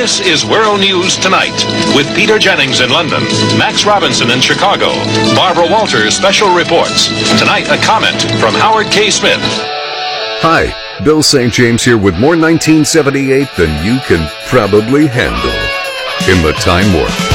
This is World News Tonight with Peter Jennings in London, Max Robinson in Chicago, Barbara Walters special reports. Tonight, a comment from Howard K. Smith. Hi, Bill St. James here with more 1978 than you can probably handle in the Time Warp.